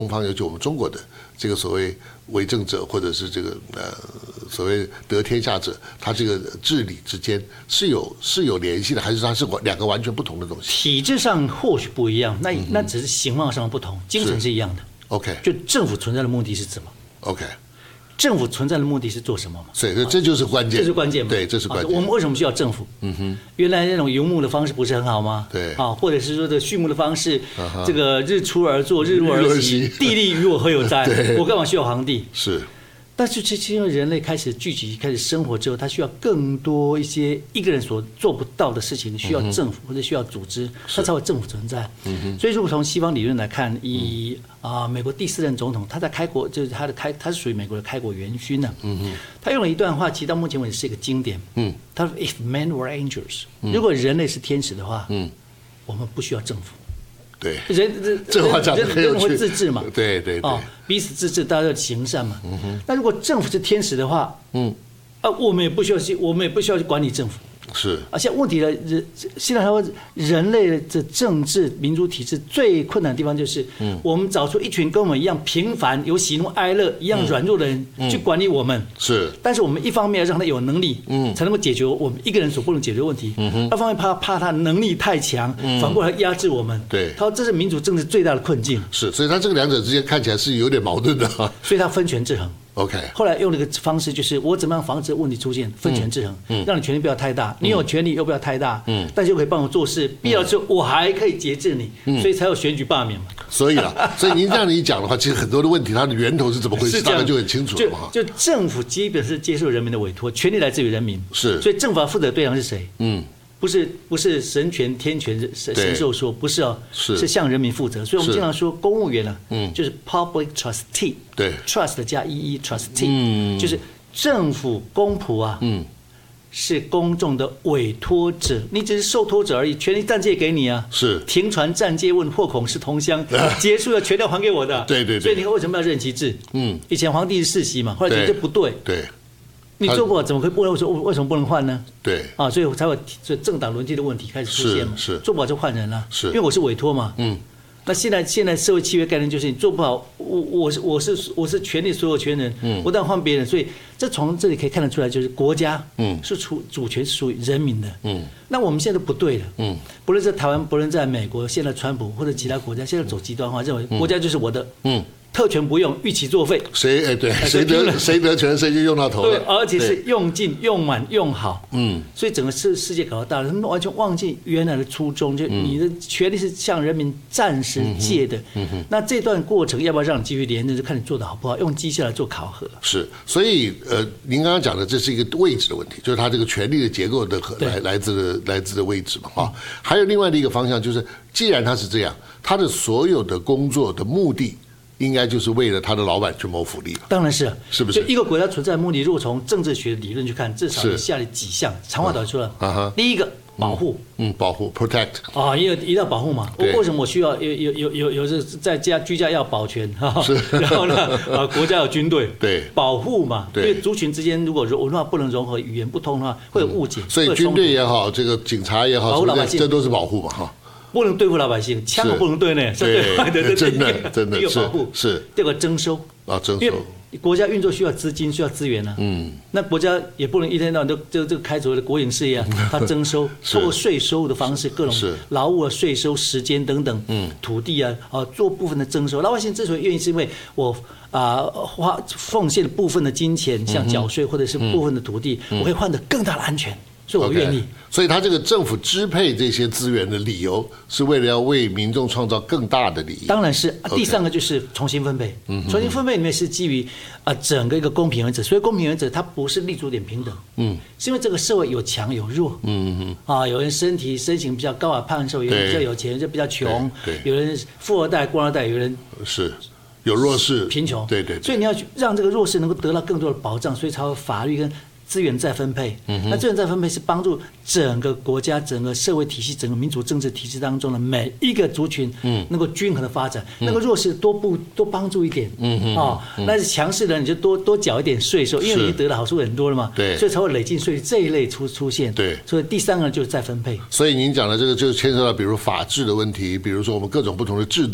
东方，尤其我们中国的这个所谓为政者，或者是这个所谓得天下者，他这个治理之间是有联系的，还是它是两个完全不同的东西？ 体制上或许不一样，那只是形貌上的不同，精神是一样的。 OK， 就政府存在的目的是什么 ？OK。 政府存在的目的是做什么嘛？ 所以这就是关键， 这是关键嘛？ 对，这是关键。 我们为什么需要政府？原来那种游牧的方式不是很好吗？ 对， 或者是说这畜牧的方式，这个日出而作，日落而息，地利与我何有哉？我干嘛需要皇帝？ 是。 但是因为人类开始聚集、开始生活之后，他需要更多一些一个人所做不到的事情，需要政府或者需要组织，他才会政府存在。所以如果从西方理论来看，以美国第4任总统他在开国，就是他是属于美国的开国元勋的。他用了一段话，其实到目前为止是一个经典。他说 ：“If men were angels，如果人类是天使的话，我们不需要政府。” 对，这话讲得很有趣。 人会自治嘛？ 对， 彼此自治，大家要行善嘛。那如果政府是天使的话，我们也不需要去管理政府。 是现在问题了，现在说人类的政治民主体制最困难的地方就是，我们找出一群跟我们一样平凡、有喜怒哀乐、一样软弱的人去管理我们。 是， 但是我们一方面要让他有能力，才能够解决我们一个人所不能解决的问题；二方面怕他能力太强，反过来压制我们。 对， 他说这是民主政治最大的困境。 是，所以他这个两者之间看起来是有点矛盾的。 所以他分权制衡。 OK， 后来用了一个方式，就是我怎么样防止问题出现，分权制衡，让你权力不要太大，你有权力又不要太大，但是又可以帮我做事，必要之后我还可以节制你，所以才有选举罢免嘛。 所以您这样一讲的话，其实很多的问题它的源头是怎么回事，大概就很清楚了嘛。 就政府基本是接受人民的委托，权力来自于人民， 是， 所以政府要负责的对象是谁？不是神权天权神授说，不是是向人民负责。所以我们经常说公务员就是 public trustee， 对 ，trust 加trustee，就是政府公仆是公众的委托者，你只是受托者而已，权利暂借给你啊。 是停船暂借问，或恐是同乡，结束了权利要还给我的。 对。 所以你看为什么要任期制？以前皇帝是世袭嘛，后来觉得这不对。 对。 你做不好怎么可以不能？为什么不能换呢？ 对所以才会政党轮替的问题开始出现嘛。 是做不好就换人了。 是， 因为我是委托嘛。那现在社会契约概念就是你做不好，我是权利所有权人，我当然换别人。所以从这里可以看得出来，就是国家是主权是属于人民的。那我们现在都不对了。不论在台湾，不论在美国，现在川普或者其他国家，现在走极端化，认为国家就是我的。特权不用，欲起作废。谁得权，谁就用到头了。对，而且是用尽、用满、用好。所以整个世界搞到大了，他们完全忘记原来的初衷，就你的权利是向人民暂时借的。那这段过程要不要让你继续连任，就看你做的好不好，用绩效来做考核。 是，所以您刚刚讲的这是一个位置的问题，就是它这个权力的结构的来自的位置嘛。还有另外的一个方向就是，既然它是这样，它的所有的工作的目的。应该就是为了他的老板去谋福利了。 当然是， 是不是？ 就一个国家存在的目的，如果从政治学理论去看，至少有下列几项，长话短说了。第一个，保护。 保护 ，protect。 一定要保护嘛。为什么我需要有在居家要保全然后呢，国家有军队， 对， 保护嘛。因为族群之间如果文化不能融合，语言不通的话，会有误解。 所以军队也好，这个警察也好， 保护老百姓， 这都是保护嘛不能对付老百姓，枪不能对呢， 对，真的一个保护是。 第二个征收征收， 国家运作需要资金，需要资源那国家也不能一天到晚这个开所谓的国营事业它征收，透过税收的方式，各种劳务税收、时间等等，土地做部分的征收。老百姓之所以愿意，是因为我奉献了部分的金钱，像缴税或者是部分的土地，我可以换得更大的安全。所以我愿意。 所以他这个政府支配这些资源的理由，是为了要为民众创造更大的利益。 当然是。第三个就是重新分配。重新分配里面是基于整个一个公平原则。所以公平原则它不是立足点平等。是因为这个社会有强有弱。有人身形比较高胖瘦，有人比较有钱，就比较穷。有人富二代、官二代，有人是。有弱势、 贫穷。 对。 所以你要让这个弱势能够得到更多的保障，所以才有法律跟资源再分配。那资源再分配是帮助整个国家、整个社会体系、整个民主政治体制当中的每一个族群能够均衡的发展。那个弱势多帮助一点。那是强势的人你就多缴一点税收，因为你得的好处很多了嘛。 对， 所以才会累进税这一类出现。 对， 所以第三个就是再分配。 所以您讲的这个就牵涉到，比如法治的问题，比如说我们各种不同的制度。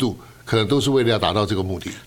可能都是为了要达到这个目的。